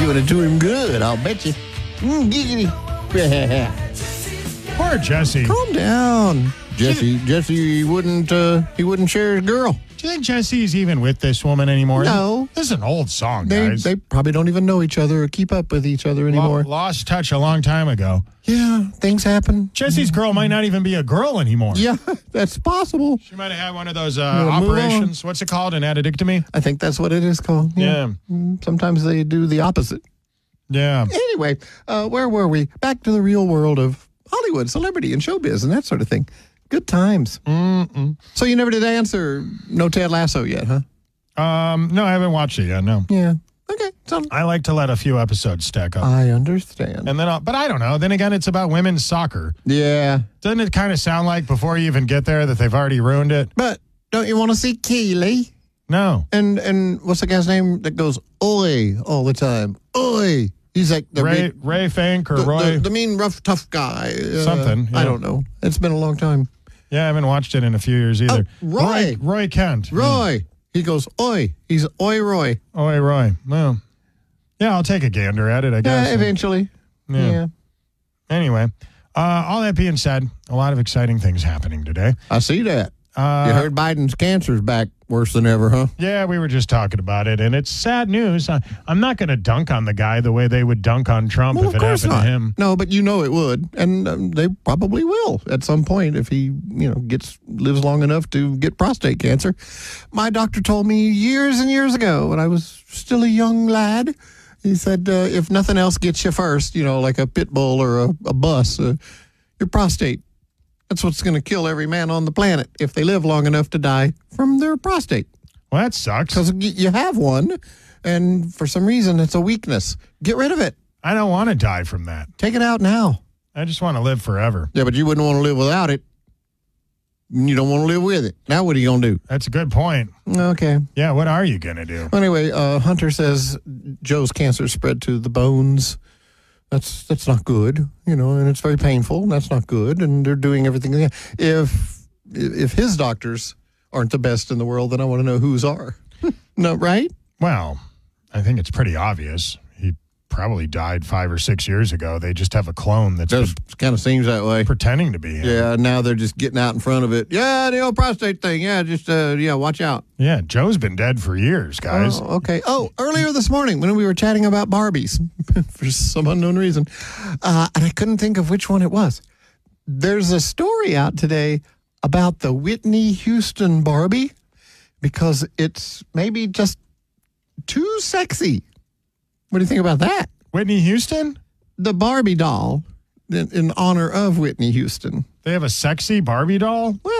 doing it to him good, I'll bet you. Giggity. Poor Jesse. Calm down. Jesse wouldn't share his girl. Do you think Jesse's even with this woman anymore? No. This is an old song, guys. They probably don't even know each other or keep up with each other anymore. Lost touch a long time ago. Yeah, things happen. Jesse's girl might not even be a girl anymore. Yeah, that's possible. She might have had one of those operations. What's it called? An addictomy? I think that's what it is called. Yeah. Sometimes they do the opposite. Yeah. Anyway, where were we? Back to the real world of Hollywood, celebrity, and showbiz, and that sort of thing. Good times. So you never did answer No Ted Lasso yet, huh? No, I haven't watched it yet. No. Yeah. Okay. So I like to let a few episodes stack up. I understand. And then, but I don't know. Then again, it's about women's soccer. Yeah. Doesn't it kind of sound like before you even get there that they've already ruined it? But don't you want to see Keeley? No. And what's the guy's name that goes oi all the time? Oi. He's like the Ray Fink or Roy. The mean, rough, tough guy. Something. Yeah. I don't know. It's been a long time. Yeah, I haven't watched it in a few years either. Roy. Roy Kent. Roy. He goes, oi. He's oi, Roy. Oi, Roy. Well, yeah, I'll take a gander at it, I guess. Yeah, eventually. Yeah. Anyway, all that being said, a lot of exciting things happening today. I see that. You heard Biden's cancer's back worse than ever, huh? Yeah, we were just talking about it, and it's sad news. I'm not going to dunk on the guy the way they would dunk on Trump if it happened to him. No, but you know it would, and they probably will at some point if he, lives long enough to get prostate cancer. My doctor told me years and years ago when I was still a young lad, he said, if nothing else gets you first, like a pit bull or a bus, your prostate. That's what's going to kill every man on the planet if they live long enough to die from their prostate. Well, that sucks. Because you have one, and for some reason, it's a weakness. Get rid of it. I don't want to die from that. Take it out now. I just want to live forever. Yeah, but you wouldn't want to live without it. You don't want to live with it. Now what are you going to do? That's a good point. Okay. Yeah, what are you going to do? Anyway, Hunter says Joe's cancer spread to the bones. That's not good, and it's very painful. That's not good, and they're doing everything they can. If his doctors aren't the best in the world, then I want to know whose are. No, right? Well, I think it's pretty obvious. He probably died 5 or 6 years ago. They just have a clone that's kind of seems that way. Pretending to be him. Yeah, now they're just getting out in front of it. Yeah, the old prostate thing. Yeah, just watch out. Yeah, Joe's been dead for years, guys. Oh, okay. Oh, earlier this morning when we were chatting about Barbies for some unknown reason, and I couldn't think of which one it was. There's a story out today about the Whitney Houston Barbie because it's maybe just too sexy. What do you think about that? Whitney Houston? The Barbie doll in honor of Whitney Houston. They have a sexy Barbie doll? Well,